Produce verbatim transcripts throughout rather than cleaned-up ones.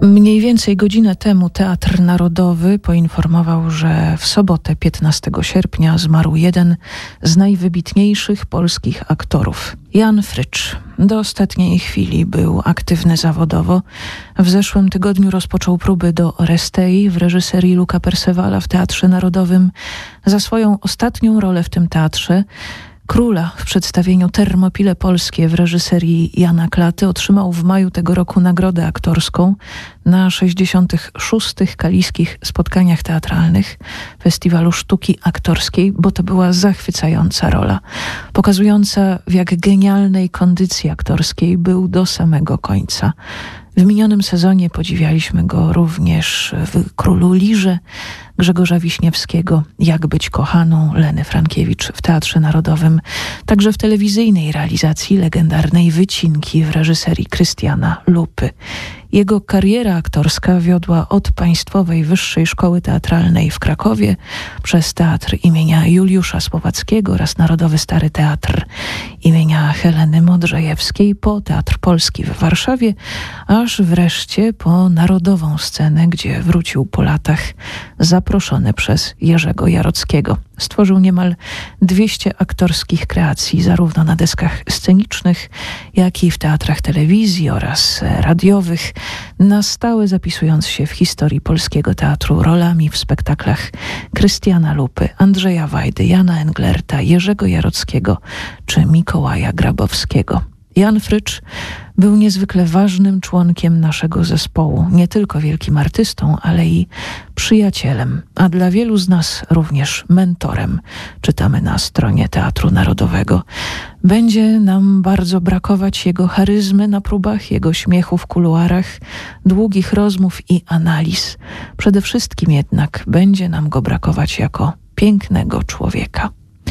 Mniej więcej godzinę temu Teatr Narodowy poinformował, że w sobotę piętnastego sierpnia zmarł jeden z najwybitniejszych polskich aktorów. Jan Frycz. Do ostatniej chwili był aktywny zawodowo. W zeszłym tygodniu rozpoczął próby do Orestei w reżyserii Luca Persewala w Teatrze Narodowym. Za swoją ostatnią rolę w tym teatrze, Króla w przedstawieniu Termopile Polskie w reżyserii Jana Klaty, otrzymał w maju tego roku nagrodę aktorską na sześćdziesiątych szóstych Kaliskich Spotkaniach Teatralnych Festiwalu Sztuki Aktorskiej, bo to była zachwycająca rola, pokazująca, w jak genialnej kondycji aktorskiej był do samego końca. W minionym sezonie podziwialiśmy go również w Królu Lirze Grzegorza Wiśniewskiego, Jak być kochaną Leny Frankiewicz w Teatrze Narodowym, także w telewizyjnej realizacji legendarnej Wycinki w reżyserii Krystiana Lupy. Jego kariera aktorska wiodła od Państwowej Wyższej Szkoły Teatralnej w Krakowie, przez Teatr imienia Juliusza Słowackiego oraz Narodowy Stary Teatr imienia Heleny Modrzejewskiej, po Teatr Polski w Warszawie, aż wreszcie po Narodową Scenę, gdzie wrócił po latach zaproszony przez Jerzego Jarockiego. Stworzył niemal dwieście aktorskich kreacji, zarówno na deskach scenicznych, jak i w teatrach telewizji oraz radiowych, na stałe zapisując się w historii polskiego teatru rolami w spektaklach Krystiana Lupy, Andrzeja Wajdy, Jana Englerta, Jerzego Jarockiego czy Mikołaja Grabowskiego. Jan Frycz był niezwykle ważnym członkiem naszego zespołu, nie tylko wielkim artystą, ale i przyjacielem, a dla wielu z nas również mentorem, czytamy na stronie Teatru Narodowego. Będzie nam bardzo brakować jego charyzmy na próbach, jego śmiechu w kuluarach, długich rozmów i analiz. Przede wszystkim jednak będzie nam go brakować jako pięknego człowieka.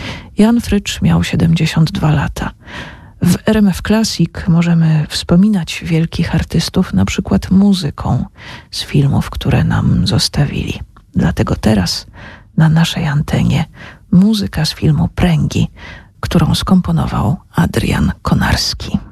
Jan Frycz miał siedemdziesiąt dwa lata. W R M F Classic możemy wspominać wielkich artystów, na przykład muzyką z filmów, które nam zostawili. Dlatego teraz na naszej antenie muzyka z filmu Pręgi, którą skomponował Adrian Konarski.